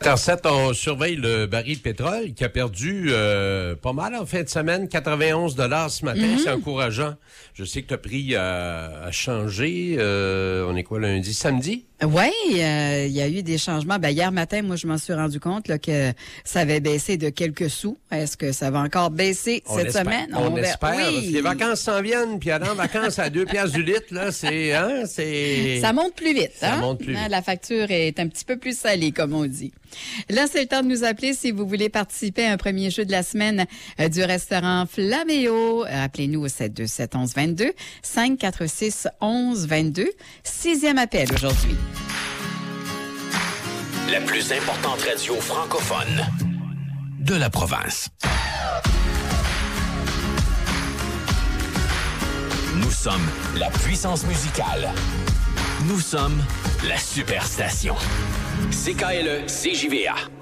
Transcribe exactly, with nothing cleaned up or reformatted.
huit heures sept, on surveille le baril de pétrole qui a perdu euh, pas mal en fin de semaine, quatre-vingt-onze dollars ce matin. Mm-hmm. C'est encourageant. Je sais que tu as pris à, à changer. Euh, on est quoi, lundi, samedi? Oui, euh, il y a eu des changements. Ben, hier matin, moi, je m'en suis rendu compte là, que ça avait baissé de quelques sous. Est-ce que ça va encore baisser on cette espère, semaine? On, on espère. Oui. Parce que les vacances s'en viennent, puis aller en vacances à deux piastres du litre, là, c'est, hein, c'est... Ça monte plus vite, ça hein? monte plus vite. La facture est un petit peu plus salée, comme on dit. Là, c'est le temps de nous appeler si vous voulez participer à un premier jeu de la semaine euh, du restaurant Flaméo. Euh, appelez-nous au sept deux sept onze vingt-deux, cinq quatre six onze vingt-deux. Sixième appel aujourd'hui. La plus importante radio francophone de la province. Nous sommes la puissance musicale. Nous sommes la superstation. C K L E C J V A.